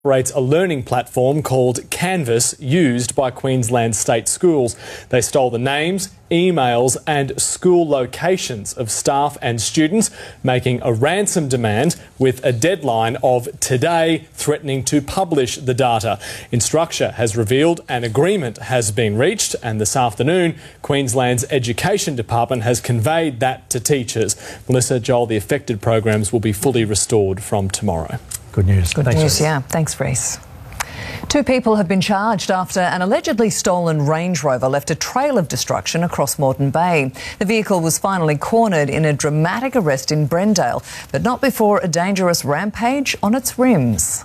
operates a learning platform called Canvas used by Queensland state schools. They stole the names, emails and school locations of staff and students, making a ransom demand with a deadline of today, threatening to publish the data. Instructure has revealed an agreement has been reached, and this afternoon Queensland's Education Department has conveyed that to teachers. Melissa, Joel, the affected programs will be fully restored from tomorrow. Good news. Good news, yeah. Thanks, Reese. 2 people have been charged after an allegedly stolen Range Rover left a trail of destruction across Moreton Bay. The vehicle was finally cornered in a dramatic arrest in Brendale, but not before a dangerous rampage on its rims.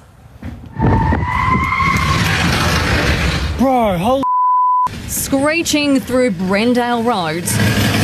Bro, holy... Screeching through Brendale roads.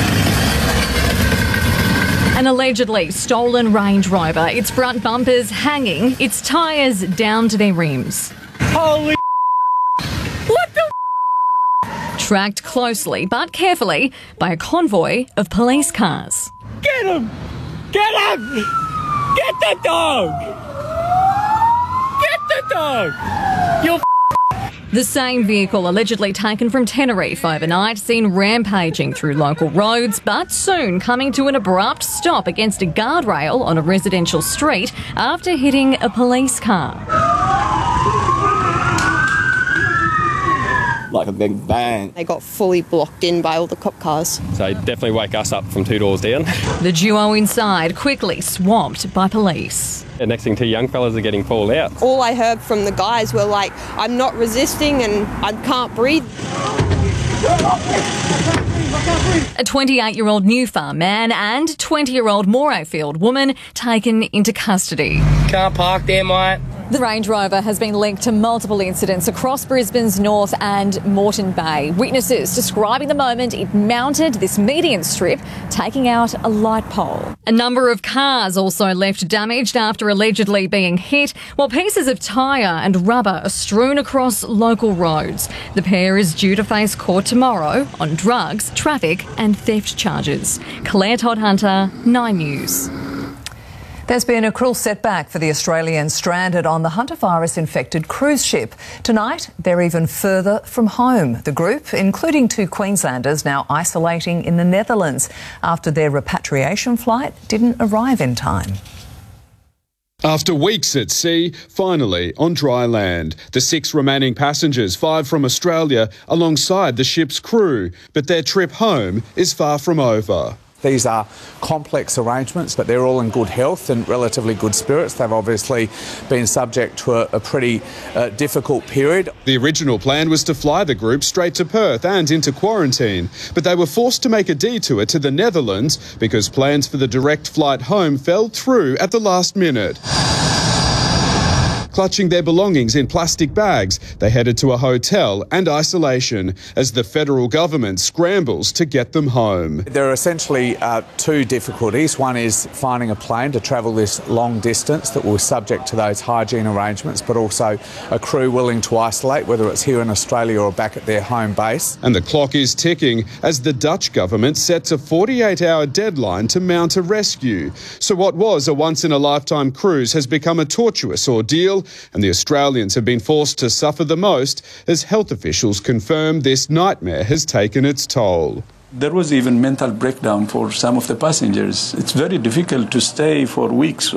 An allegedly stolen Range Rover, its front bumpers hanging, its tyres down to their rims. Holy... What the... Tracked closely but carefully by a convoy of police cars. Get him! Get him! Get the dog! Get the dog! You The same vehicle allegedly taken from Tenerife overnight, seen rampaging through local roads, but soon coming to an abrupt stop against a guardrail on a residential street after hitting a police car. Like a big bang. They got fully blocked in by all the cop cars. So definitely wake us up from 2 doors down. The duo inside quickly swamped by police. And next thing, 2 young fellas are getting pulled out. All I heard from the guys were like, I'm not resisting and I can't breathe. A 28-year-old New Farm man and 20-year-old Morayfield woman taken into custody. can't park there, mate. The Range Rover has been linked to multiple incidents across Brisbane's North and Moreton Bay. Witnesses describing the moment it mounted this median strip, taking out a light pole. A number of cars also left damaged after allegedly being hit, while pieces of tyre and rubber are strewn across local roads. The pair is due to face court tomorrow on drugs, traffic and theft charges. Claire Todd-Hunter, 9 News. There's been a cruel setback for the Australians stranded on the hantavirus-infected cruise ship. Tonight, they're even further from home. The group, including 2 Queenslanders, now isolating in the Netherlands after their repatriation flight didn't arrive in time. After weeks at sea, finally on dry land. The 6 remaining passengers, 5 from Australia, alongside the ship's crew. But their trip home is far from over. These are complex arrangements, but they're all in good health and relatively good spirits. They've obviously been subject to a pretty difficult period. The original plan was to fly the group straight to Perth and into quarantine, but they were forced to make a detour to the Netherlands because plans for the direct flight home fell through at the last minute. Clutching their belongings in plastic bags, they headed to a hotel and isolation as the federal government scrambles to get them home. There are essentially 2 difficulties. One is finding a plane to travel this long distance that will be subject to those hygiene arrangements, but also a crew willing to isolate, whether it's here in Australia or back at their home base. And the clock is ticking as the Dutch government sets a 48-hour deadline to mount a rescue. So what was a once-in-a-lifetime cruise has become a tortuous ordeal, and the Australians have been forced to suffer the most as health officials confirm this nightmare has taken its toll. There was even mental breakdown for some of the passengers. It's very difficult to stay for weeks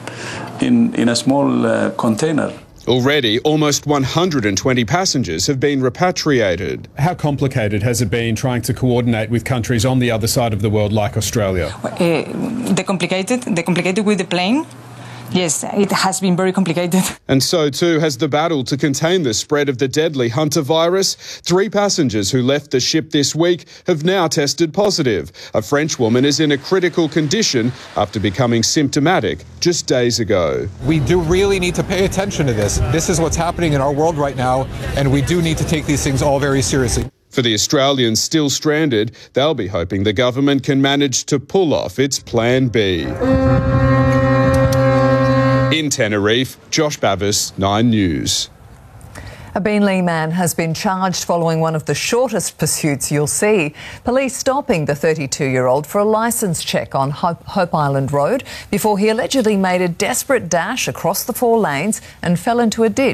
in a small container. Already, almost 120 passengers have been repatriated. How complicated has it been trying to coordinate with countries on the other side of the world like Australia? The complicated with the plane. Yes, it has been very complicated. And so too has the battle to contain the spread of the deadly hantavirus. 3 passengers who left the ship this week have now tested positive. A French woman is in a critical condition after becoming symptomatic just days ago. We do really need to pay attention to this. This is what's happening in our world right now, and we do need to take these things all very seriously. For the Australians still stranded, they'll be hoping the government can manage to pull off its Plan B. In Tenerife, Josh Bavis, 9 News. A Beenleigh man has been charged following one of the shortest pursuits you'll see. Police stopping the 32-year-old for a licence check on Hope Island Road before he allegedly made a desperate dash across the 4 lanes and fell into a ditch.